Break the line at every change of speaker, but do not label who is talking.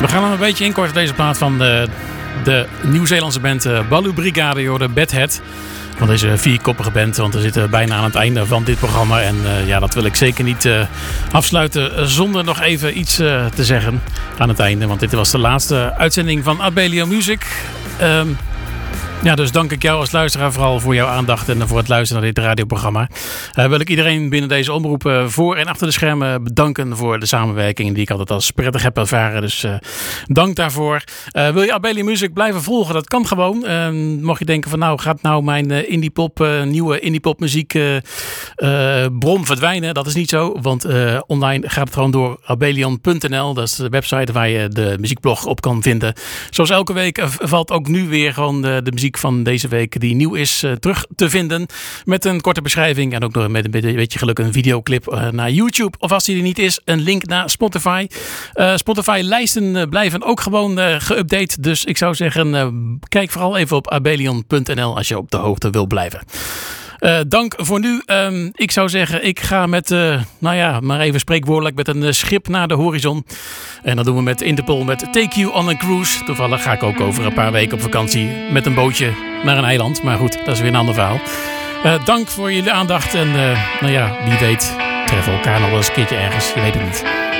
We gaan hem een beetje inkorten, deze plaat van de Nieuw-Zeelandse band Baloo Brigade, de Bedhead. Van deze vierkoppige band, want we zitten bijna aan het einde van dit programma. En dat wil ik zeker niet afsluiten zonder nog even iets te zeggen aan het einde. Want dit was de laatste uitzending van Abelio Music. Dus dank ik jou als luisteraar vooral voor jouw aandacht en voor het luisteren naar dit radioprogramma. Wil ik iedereen binnen deze omroep voor en achter de schermen bedanken voor de samenwerking die ik altijd als prettig heb ervaren. Dus dank daarvoor. Wil je Abelio Music blijven volgen? Dat kan gewoon. Mocht je denken van gaat mijn nieuwe indiepop muziek bron verdwijnen? Dat is niet zo, want online gaat het gewoon door abelion.nl. Dat is de website waar je de muziekblog op kan vinden. Zoals elke week valt ook nu weer gewoon de muziek van deze week die nieuw is terug te vinden. Met een korte beschrijving en ook nog met een beetje geluk een videoclip naar YouTube. Of als die er niet is, een link naar Spotify. Spotify-lijsten blijven ook gewoon geüpdate. Dus ik zou zeggen, kijk vooral even op abelion.nl als je op de hoogte wil blijven. Dank voor nu. Ik zou zeggen, ik ga met, maar even spreekwoordelijk met een schip naar de horizon. En dat doen we met Interpol met Take You on a Cruise. Toevallig ga ik ook over een paar weken op vakantie met een bootje naar een eiland. Maar goed, dat is weer een ander verhaal. Dank voor jullie aandacht. En wie weet treffen we elkaar nog wel eens een keertje ergens. Je weet het niet.